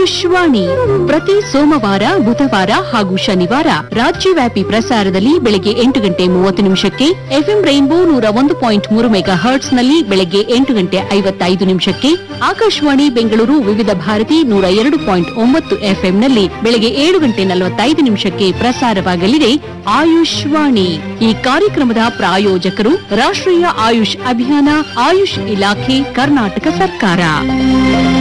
ಆಯುಷ್ವಾಣಿ ಪ್ರತಿ ಸೋಮವಾರ, ಬುಧವಾರ ಹಾಗೂ ಶನಿವಾರ ರಾಜ್ಯವ್ಯಾಪಿ ಪ್ರಸಾರದಲ್ಲಿ ಬೆಳಗ್ಗೆ 8:30 ಎಫ್ಎಂ ರೈನ್ಬೋ 101.3 ಮೆಗಾ ಹರ್ಟ್ಸ್ ನಲ್ಲಿ ಬೆಳಗ್ಗೆ 8:55 ಆಕಾಶವಾಣಿ ಬೆಂಗಳೂರು ವಿವಿಧ ಭಾರತಿ 102.9 ಎಫ್ಎಂ ನಲ್ಲಿ ಬೆಳಗ್ಗೆ 7:45 ಪ್ರಸಾರವಾಗಲಿದೆ ಆಯುಷ್ವಾಣಿ. ಈ ಕಾರ್ಯಕ್ರಮದ ಪ್ರಾಯೋಜಕರು ರಾಷ್ಟ್ರೀಯ ಆಯುಷ್ ಅಭಿಯಾನ, ಆಯುಷ್ ಇಲಾಖೆ, ಕರ್ನಾಟಕ ಸರ್ಕಾರ.